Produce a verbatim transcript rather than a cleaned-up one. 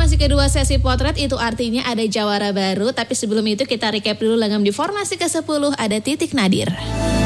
formasi kedua sesi potret itu artinya ada jawara baru. Tapi sebelum itu kita recap dulu lengam di formasi ke sepuluh ada Titik Nadir.